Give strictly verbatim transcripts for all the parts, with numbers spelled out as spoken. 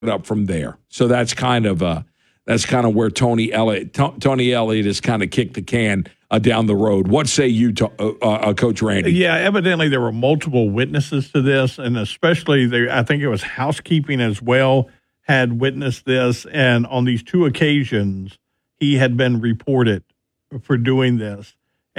up from there. So that's kind of uh, that's kind of where Tony Elliott T- Tony Elliott has kind of kicked the can uh, down the road. What say you, to, uh, uh, Coach Randy? Yeah, evidently there were multiple witnesses to this, and especially there, I think it was housekeeping as well had witnessed this, and on these two occasions he had been reported for doing this.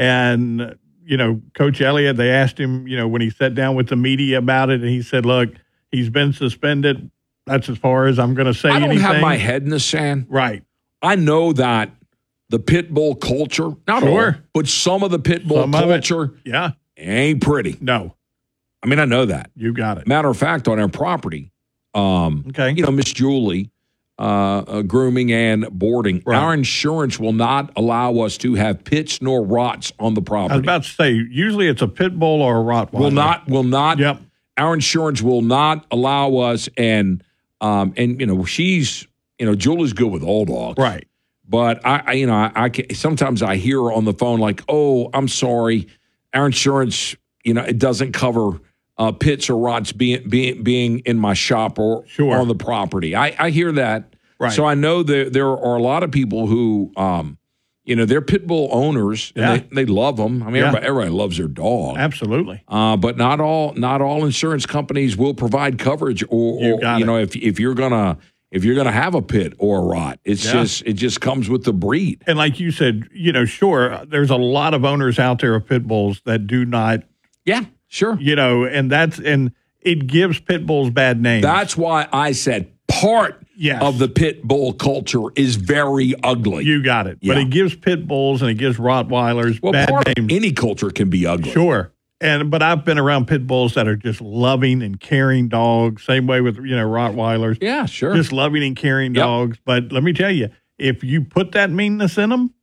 And you know, Coach Elliott, they asked him, you know, when he sat down with the media about it, and he said, "Look, he's been suspended. That's as far as I'm going to say I don't anything." have my head in the sand. Right. I know that the pit bull culture, not Sure. all, but some of the pit bull Some of it. culture Yeah. ain't pretty. No, I mean, I know that. you got it. Matter of fact, on our property, um, Okay. you know, Miss Julie, uh, uh, grooming and boarding, Right. our insurance will not allow us to have pits nor rots on the I was property. about to say, usually it's a pit bull or a Rottweiler. Will not, will not. Yep. Our insurance will not allow us, and um, and you know, she's, you know, Julie's good with all dogs, Right. But I, I you know, I, I can, sometimes I hear her on the phone like, "Oh, I'm sorry, our insurance, you know, it doesn't cover uh, pits or rots being being being in my shop or Sure. on the property." I, I hear that, Right. So I know that there are a lot of people who, um, you know, they're pit bull owners and Yeah. they, they love them. I mean, Yeah. everybody, everybody loves their dog. Absolutely. Uh, but not all not all insurance companies will provide coverage, or, You or got you it. know, if if you're gonna if you're gonna have a pit or a rot, it's Yeah. just it just comes with the breed. And like you said, you know, sure, there's a lot of owners out there of pit bulls that do not, Yeah, sure. you know, and that's, and it gives pit bulls bad names. That's why I said part Yes. of the pit bull culture is very ugly. You got it. But Yeah. it gives pit bulls and it gives Rottweilers well, bad part names. of any culture can be ugly. Sure. And but I've been around pit bulls that are just loving and caring dogs. Same way with, you know, Rottweilers. Yeah, sure. Just loving and caring Yep. dogs. But let me tell you, if you put that meanness in them,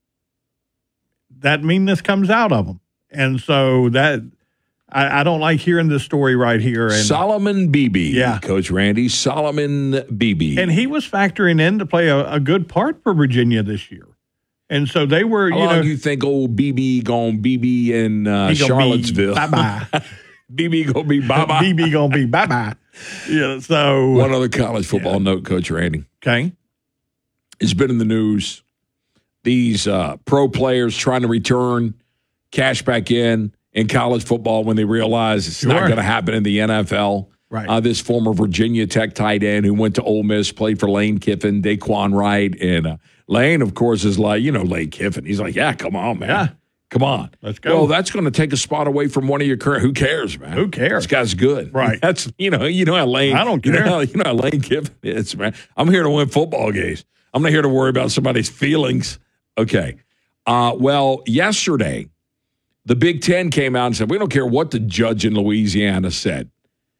that meanness comes out of them. And so that I, I don't like hearing this story right here. And Solomon Beebe, Yeah. Coach Randy Solomon Beebe, and he was factoring in to play a, a good part for Virginia this year. And so they were, How you long know, do you think old B B gonna B B in uh, he gonna be Charlottesville? bye-bye. B B gonna be bye bye. B B gonna be bye bye. Yeah. So One other college football Yeah. note, Coach Randy. okay. It's been in the news. These uh, pro players trying to return cash back in in college football when they realize it's not Sure. going to happen in the N F L. Right. Uh, this former Virginia Tech tight end who went to Ole Miss, played for Lane Kiffin, Daquan Wright, and uh, Lane, of course, is like, you know, Lane Kiffin. He's like, yeah, come on, man. Yeah. Come on. Let's go. Well, that's going to take a spot away from one of your current. Who cares, man? Who cares? This guy's good. Right. That's, you know, you know how Lane. I don't You know care. how, you know how Lane Kiffin is, man. I'm here to win football games. I'm not here to worry about somebody's feelings. Okay. Uh, well, yesterday, the Big Ten came out and said, we don't care what the judge in Louisiana said.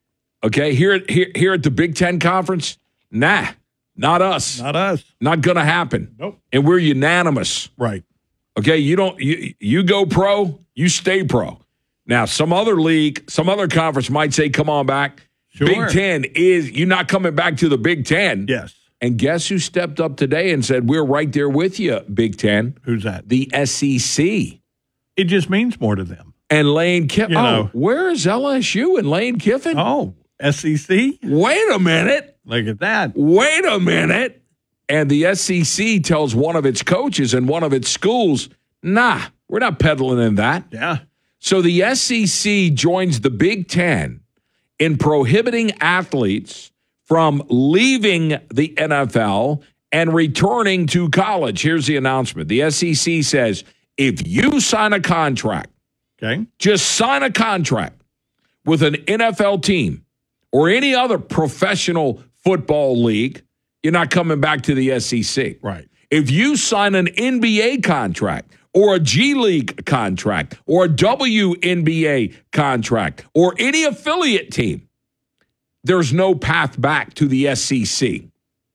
Okay, here, at- here, here at the Big Ten Conference, nah, not us. Not us. Not going to happen. Nope. And we're unanimous. Right. Okay, you don't you, you go pro, you stay pro. Now, some other league, some other conference might say, come on back. Sure. Big Ten is, you're not coming back to the Big Ten. Yes. And guess who stepped up today and said, we're right there with you, Big Ten? Who's that? The S E C. It just means more to them. And Lane Kiffin. You know. Oh, where is L S U and Lane Kiffin? Oh, S E C? Wait a minute. Look at that. Wait a minute. And the S E C tells one of its coaches in one of its schools, nah, we're not peddling in that. Yeah. So the S E C joins the Big Ten in prohibiting athletes from leaving the N F L and returning to college. Here's the announcement. The S E C says, if you sign a contract, Okay. just sign a contract with an N F L team or any other professional football league, you're not coming back to the S E C. Right. If you sign an N B A contract or a G League contract or a W N B A contract or any affiliate team, there's no path back to the S E C.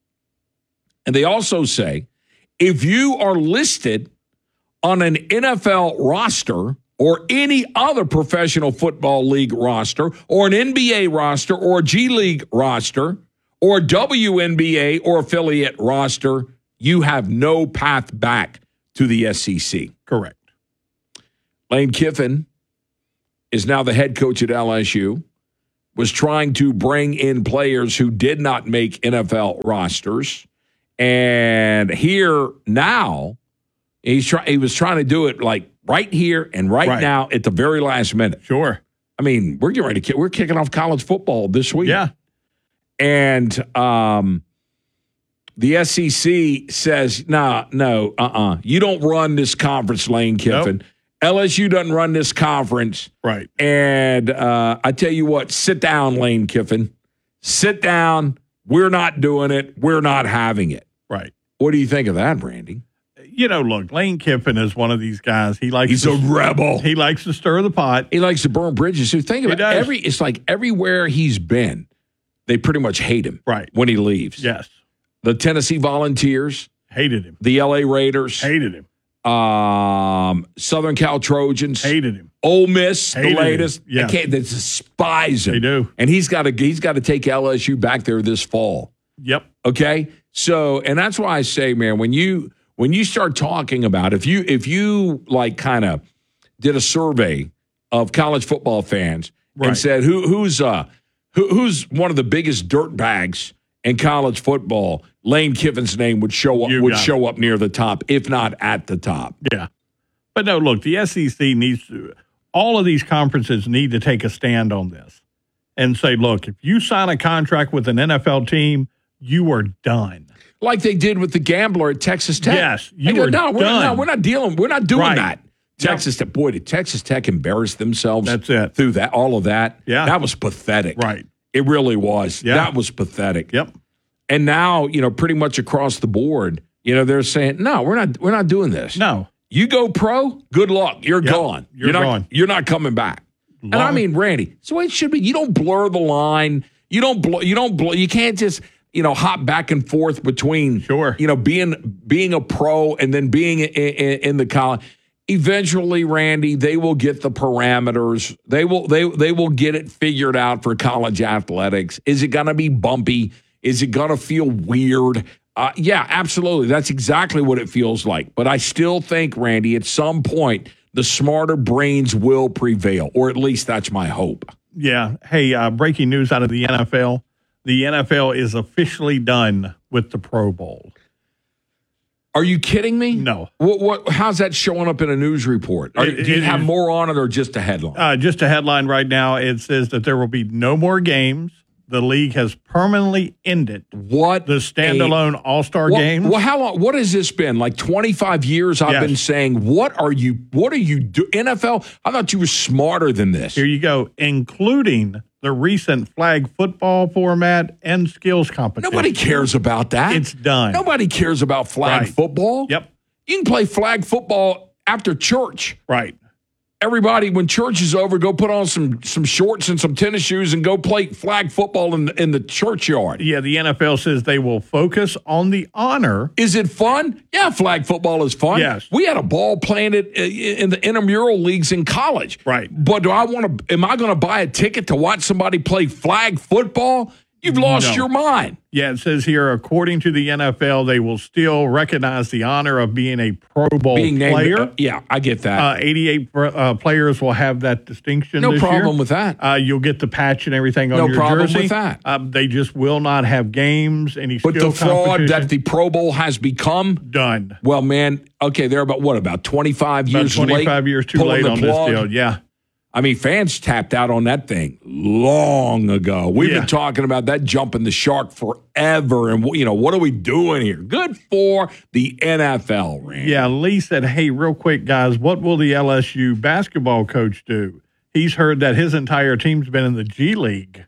And they also say, if you are listed on an N F L roster or any other professional football league roster or an N B A roster or a G League roster or a W N B A or affiliate roster, you have no path back to the S E C. Correct. Lane Kiffin is now the head coach at L S U. was trying to bring in players who did not make N F L rosters. And here now, he's try, he was trying to do it like right here and right, right now at the very last minute. Sure. I mean, we're getting ready to we're kicking off college football this week. Yeah. And um, the S E C says, nah, no, uh-uh. You don't run this conference, Lane Kiffin. Nope. L S U doesn't run this conference. Right. And uh, I tell you what, sit down, Lane Kiffin. Sit down. We're not doing it. We're not having it. Right. What do you think of that, Randy? You know, look, Lane Kiffin is one of these guys. He likes He's to, a rebel. He likes to stir the pot. He likes to burn bridges. So think about it. Every, it's like everywhere he's been, they pretty much hate him right. when he leaves. Yes. The Tennessee Volunteers. Hated him. The L A Raiders. Hated him. Um, Southern Cal Trojans. Hated him. Ole Miss, Hated the latest. Him. Yes. They, can't, they despise him. They do. And he's got to he's got to take L S U back there this fall. Yep. Okay? So, and that's why I say, man, when you when you start talking about if you if you like kind of did a survey of college football fans right. and said who who's uh who, who's one of the biggest dirt bags in college football, Lane Kiffin's name would show up You would show it. up near the top, if not at the top. Yeah. But no, look, the S E C needs to all of these conferences need to take a stand on this and say, look, if you sign a contract with an N F L team, you are done. Like they did with the gambler at Texas Tech. Yes, you go, are no, we're done. not, no, we're not dealing. We're not doing right. that. Texas Tech, boy, did Texas Tech embarrass themselves? That's it. Through that, all of that. Yeah, that was pathetic. Right, it really was. Yeah. That was pathetic. Yep. And now, you know, pretty much across the board, you know, they're saying, no, we're not. We're not doing this. No, you go pro. Good luck. You're yep. gone. You're, you're not, gone. You're not coming back. Long. And I mean, Randy, it's the way it should be. You don't blur the line. You don't. Bl- you don't. Bl- you can't just. You know, hop back and forth between, sure. you know, being being a pro and then being in, in, in the college. Eventually, Randy, they will get the parameters. They will they they will get it figured out for college athletics. Is it going to be bumpy? Is it going to feel weird? Uh, yeah, absolutely. That's exactly what it feels like. But I still think, Randy, at some point, the smarter brains will prevail, or at least that's my hope. Yeah. Hey, uh, breaking news out of the N F L. The N F L is officially done with the Pro Bowl. Are you kidding me? No. What? What? How's that showing up in a news report? Are, It- do you it have is- more on it or just a headline? Uh, just a headline right now. It says that there will be no more games. The league has permanently ended what the standalone All-Star what, games. Well, how long? What has this been? Like twenty-five years? I've Yes. been saying, what are you? What are you do? N F L? I thought you were smarter than this. Here you go, including the recent flag football format and skills competition. Nobody cares about that. It's done. Nobody cares about flag Right. football. Yep. You can play flag football after church. Right. Everybody, when church is over, go put on some some shorts and some tennis shoes and go play flag football in the, in the churchyard. Yeah, the N F L says they will focus on the honor. Is it fun? Yeah, flag football is fun. Yes. We had a ball playing it in the intramural leagues in college. Right. But do I want to, am I going to buy a ticket to watch somebody play flag football? You've lost No. your mind. Yeah, it says here, according to the N F L, they will still recognize the honor of being a Pro Bowl Being named, player. uh, yeah, I get that. Uh, eighty-eight uh, players will have that distinction. No this problem year. with that. Uh, you'll get the patch and everything on No your problem jersey. with that. Uh, they just will not have games. Any But skill the fraud competition. that the Pro Bowl has become, done. well, man, okay, they're about, what, about twenty-five About years late? twenty-five years too pulling late the on plug? this deal. Yeah. I mean, fans tapped out on that thing long ago. We've Yeah. been talking about that jumping the shark forever. And, you know, what are we doing here? Good for the N F L, Randy. Yeah, Lee said, hey, real quick, guys, what will the L S U basketball coach do? He's heard that his entire team's been in the G League.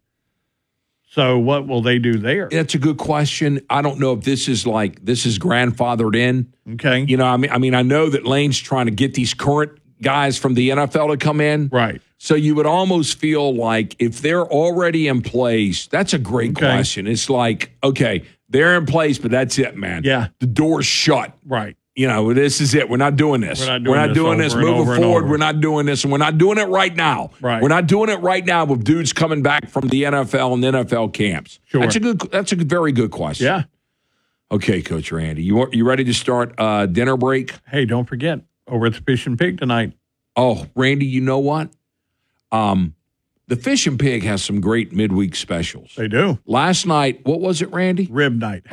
So what will they do there? That's a good question. I don't know if this is like, this is grandfathered in. Okay. You know, I mean, I mean, I know that Lane's trying to get these current guys from the N F L to come in. Right. So you would almost feel like if they're already in place, that's a great Okay. question. It's like, okay, they're in place, but that's it, man. Yeah. The door's shut. Right. You know, this is it. We're not doing this. We're not doing this over and Moving over and forward, over. we're not doing this. And we're not doing it right now. Right. We're not doing it right now with dudes coming back from the N F L and N F L camps. Sure. That's a good, that's a very good question. Yeah. Okay, Coach Randy. You you ready to start uh, dinner break? Hey, don't forget, over at the Fish and Pig tonight. Oh, Randy, you know what? Um, The Fish and Pig has some great midweek specials. They do. Last night, what was it, Randy? Rib night.